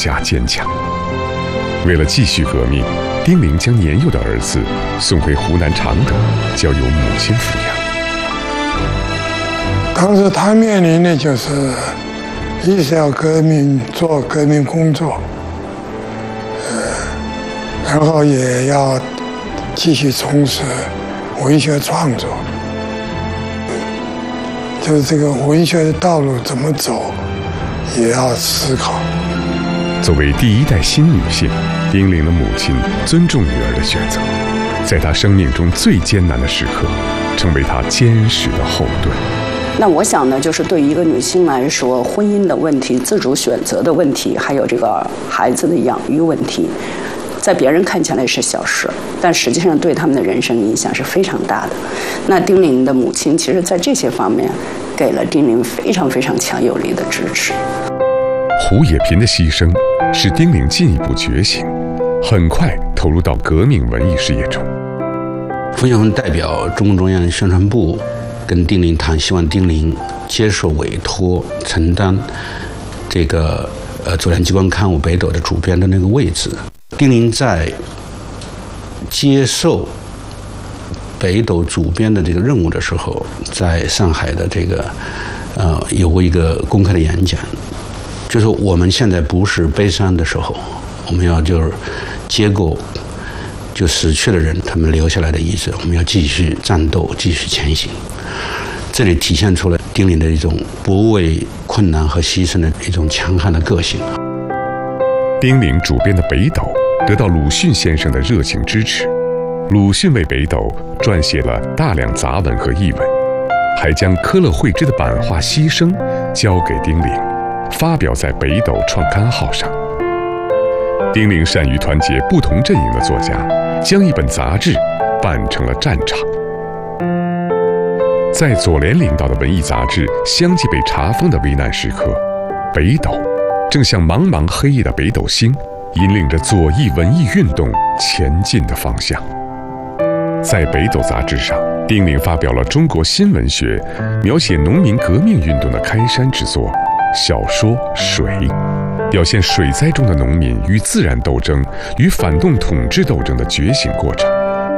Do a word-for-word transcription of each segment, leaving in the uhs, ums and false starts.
加坚强。为了继续革命，丁玲将年幼的儿子送回湖南常德，交由母亲抚养。 当时他面临的就是，一是要革命，做革命工作，呃，然后也要继续从事文学创作，就是这个文学的道路怎么走，也要思考。 作为第一代新女性，丁玲的母亲尊重女儿的选择，在她生命中最艰难的时刻，成为她坚实的后盾。 那我想呢，就是对于一个女性来说，婚姻的问题、自主选择的问题，还有这个孩子的养育问题，在别人看起来是小事，但实际上对他们的人生影响是非常大的。那丁玲的母亲，其实在这些方面，给了丁玲非常非常强有力的支持。 胡也频的牺牲使丁玲进一步觉醒，很快投入到革命文艺事业中。 冯小刚代表中共中央宣传部跟丁玲谈，希望丁玲接受委托，承担这个呃左联机关刊物《北斗》的主编的那个位置。丁玲在接受北斗主编的这个任务的时候，在上海的这个呃有过一个公开的演讲。就是我们现在不是悲伤的时候，我们要就是接过就死去的人他们留下来的遗志，我们要继续战斗，继续前行。这里体现出了丁玲的一种不畏困难和牺牲的一种强悍的个性。 丁玲主编的《北斗》得到鲁迅先生的热情支持，鲁迅为《北斗》撰写了大量杂文和译文，还将科勒惠芝的版画《牺牲》交给丁玲，发表在《北斗》创刊号上。丁玲善于团结不同阵营的作家，将一本杂志办成了战场。在左联领导的文艺杂志相继被查封的危难时刻，《北斗》正像茫茫黑夜的北斗星，引领着左翼文艺运动前进的方向。在《北斗》杂志上，丁玲发表了中国新文学描写农民革命运动的开山之作小说《水》，表现水灾中的农民与自然斗争、与反动统治斗争的觉醒过程。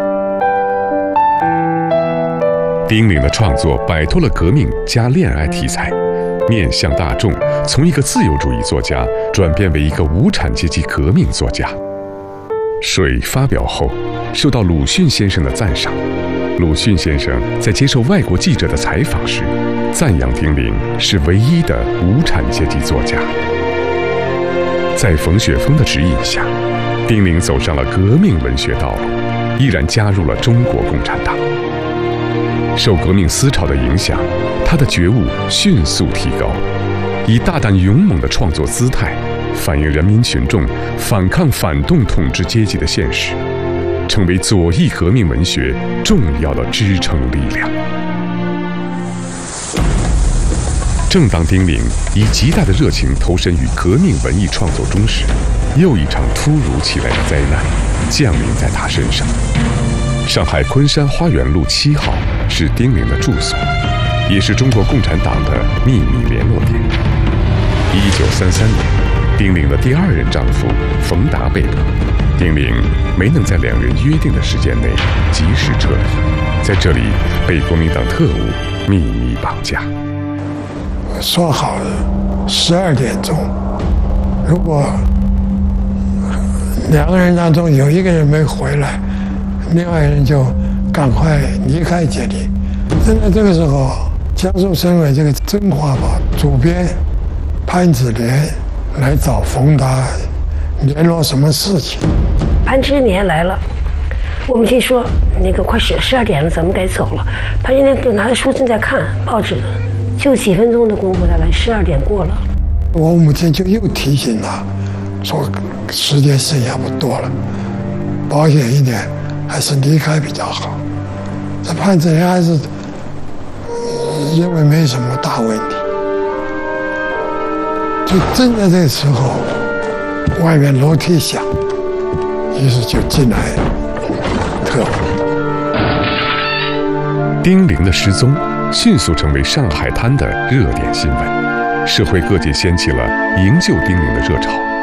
丁玲的创作摆脱了革命加恋爱题材，面向大众，从一个自由主义作家转变为一个无产阶级革命作家。《水》发表后，受到鲁迅先生的赞赏。鲁迅先生在接受外国记者的采访时，赞扬丁玲是唯一的无产阶级作家。在冯雪峰的指引下，丁玲走上了革命文学道路，毅然加入了中国共产党。受革命思潮的影响，他的觉悟迅速提高，以大胆勇猛的创作姿态，反映人民群众反抗反动统治阶级的现实，成为左翼革命文学重要的支撑力量。正当丁玲以极大的热情投身于革命文艺创作中时，又一场突如其来的灾难降临在他身上。上海昆山花园路七号是丁玲的住所，也是中国共产党的秘密联络点。一九三三年，丁玲的第二任丈夫冯达被捕，丁玲没能在两人约定的时间内及时撤离，在这里被国民党特务秘密绑架。 说好了十二点钟，如果两个人当中有一个人没回来，另外一人就赶快离开这里。正在这个时候，江苏省委这个《真华报》主编潘子莲来找冯达联络什么事情。 潘之年来了，我们听说那个快十十二点了，咱们该走了。潘之年就拿着书正在看报纸，就几分钟的功夫，大概十二点过了。 我母亲就又提醒他，说时间剩下不多了，保险一点，还是离开比较好。这潘子莲还是认为没什么大问题。就正在这个时候，外面楼梯响，于是就进来特务。 丁玲的失踪迅速成为上海滩的热点新闻，社会各界掀起了营救丁玲的热潮。